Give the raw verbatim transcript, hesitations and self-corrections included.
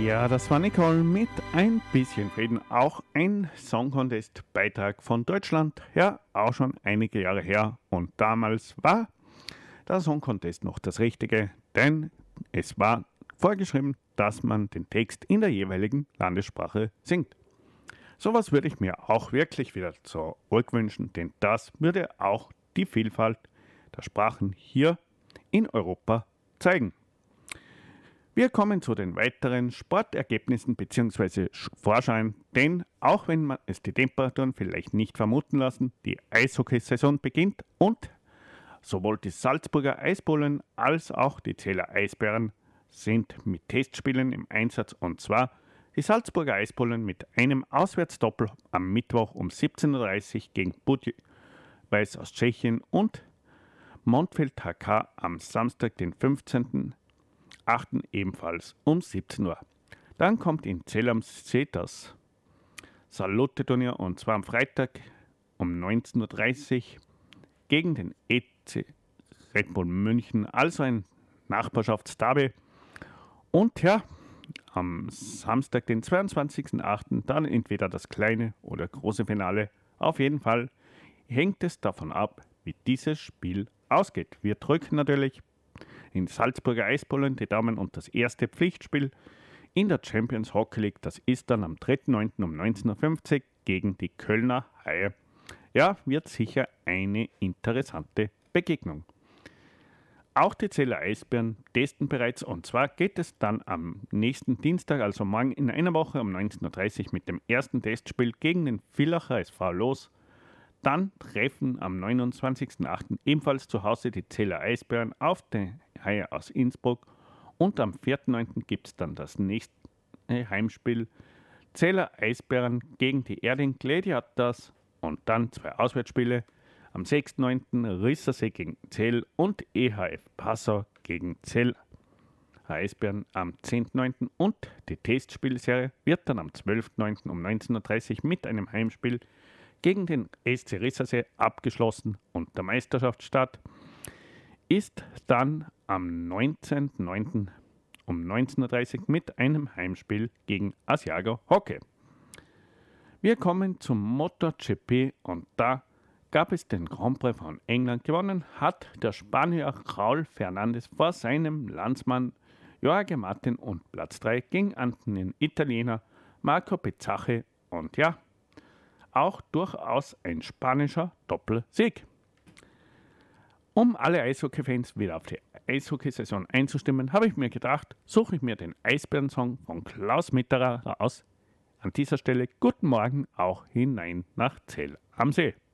Ja, das war Nicole mit Ein bisschen Frieden. Auch ein Song Contest Beitrag von Deutschland. Ja, auch schon einige Jahre her. Und damals war der Song Contest noch das Richtige, denn es war vorgeschrieben, dass man den Text in der jeweiligen Landessprache singt. Sowas würde ich mir auch wirklich wieder zurückwünschen, denn das würde auch die Vielfalt der Sprachen hier in Europa zeigen. Wir kommen zu den weiteren Sportergebnissen bzw. Vorschauen, denn auch wenn man es die Temperaturen vielleicht nicht vermuten lassen, die Eishockeysaison beginnt und sowohl die Salzburger Eisbullen als auch die Zähler Eisbären sind mit Testspielen im Einsatz, und zwar die Salzburger Eisbullen mit einem Auswärtsdoppel am Mittwoch um siebzehn Uhr dreißig gegen Budweis aus Tschechien und Montfeld H K am Samstag, den fünfzehnten achten ebenfalls um siebzehn Uhr. Dann kommt in Zell am See das Salute-Turnier, und zwar am Freitag um neunzehn Uhr dreißig gegen den E C Red Bull München, also ein Nachbarschaftsderby. Und ja, am Samstag, den zweiundzwanzigsten achten dann entweder das kleine oder große Finale. Auf jeden Fall hängt es davon ab, wie dieses Spiel ausgeht. Wir drücken natürlich in Salzburger Eisbullen die Daumen, und das erste Pflichtspiel in der Champions Hockey League, das ist dann am dritten neunten um neunzehn Uhr fünfzig gegen die Kölner Haie. Ja, wird sicher eine interessante Begegnung. Auch die Zähler Eisbären testen bereits, und zwar geht es dann am nächsten Dienstag, also morgen in einer Woche um neunzehn Uhr dreißig mit dem ersten Testspiel gegen den Villacher S V los. Dann treffen am neunundzwanzigsten achten ebenfalls zu Hause die Zähler Eisbären auf die Haie aus Innsbruck, und am vierten neunten gibt es dann das nächste Heimspiel Zähler Eisbären gegen die Erding Gladiators, und dann zwei Auswärtsspiele am sechsten neunten Rissersee gegen Zell und E H F Passau gegen Zell Eisbären am zehnten neunten und die Testspielserie wird dann am zwölften neunten um neunzehn Uhr dreißig mit einem Heimspiel gegen den S C Rissersee abgeschlossen, und der Meisterschaftsstart ist dann am neunzehnten neunten um neunzehn Uhr dreißig mit einem Heimspiel gegen Asiago Hockey. Wir kommen zum MotoGP, und da gab es den Grand Prix von England. Gewonnen hat der Spanier Raúl Fernández vor seinem Landsmann Jorge Martin, und Platz drei ging an den Italiener Marco Bezzecchi, und ja, auch durchaus ein spanischer Doppelsieg. Um alle Eishockey-Fans wieder auf die Eishockey-Saison einzustimmen, habe ich mir gedacht, suche ich mir den Eisbären-Song von Klaus Mitterer aus. An dieser Stelle guten Morgen auch hinein nach Zell am See.